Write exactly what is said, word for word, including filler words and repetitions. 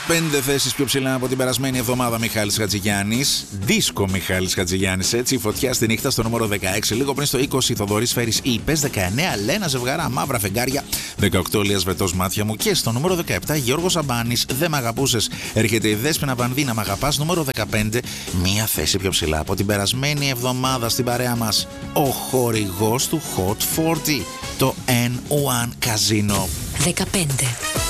Πέντε θέσεις πιο ψηλά από την περασμένη εβδομάδα. Μιχάλης Χατζηγιάννης. Δίσκο Μιχάλης Χατζηγιάννης, έτσι. Φωτιά στη νύχτα στο νούμερο δεκαέξι. Λίγο πριν στο είκοσι Θοδωρής Φέρης Είπες. δεκαεννέα Λένα Ζευγαρά, Μαύρα Φεγγάρια. δεκαοκτώ Λίας Βετός Μάτια μου. Και στο νούμερο δεκαεπτά Γιώργος Αμπάνης. Δεν μ' αγαπούσες. Έρχεται η Δέσποινα Βανδίνα. Μ' αγαπάς. Νούμερο δεκαπέντε. Μία θέση πιο ψηλά από την περασμένη εβδομάδα στην παρέα μας. Ο χορηγός του Hot σαράντα. Το N ένα Casino. δεκαπέντε.